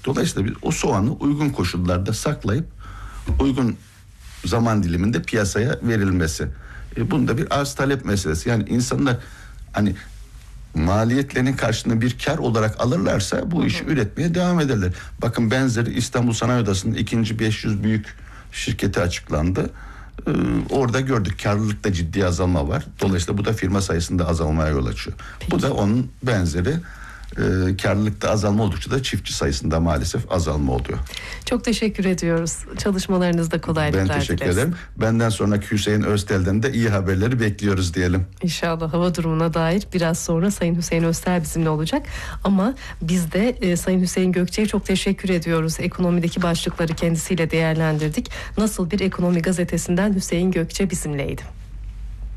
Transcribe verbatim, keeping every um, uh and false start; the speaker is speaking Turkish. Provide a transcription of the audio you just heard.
Dolayısıyla biz o soğanı uygun koşullarda saklayıp uygun zaman diliminde piyasaya verilmesi. E, bunda bir arz talep meselesi. Yani insanlar hani maliyetlerinin karşılığında bir kar olarak alırlarsa bu işi üretmeye devam ederler. Bakın benzeri İstanbul Sanayi Odası'nın ikinci beş yüz büyük şirketi açıklandı. Ee, orada gördük karlılıkta ciddi azalma var. Dolayısıyla bu da firma sayısında azalmaya yol açıyor. Peki. Bu da onun benzeri. E, karlılıkta azalma oldukça da çiftçi sayısında maalesef azalma oluyor. Çok teşekkür ediyoruz. Çalışmalarınızda kolaylıklar dileriz. Ben teşekkür ederim. Benden sonraki Hüseyin Öztel'den de iyi haberleri bekliyoruz diyelim. İnşallah hava durumuna dair biraz sonra Sayın Hüseyin Öztel bizimle olacak. Ama biz de e, Sayın Hüseyin Gökçe'ye çok teşekkür ediyoruz. Ekonomideki başlıkları kendisiyle değerlendirdik. Nasıl bir Ekonomi Gazetesi'nden Hüseyin Gökçe bizimleydi.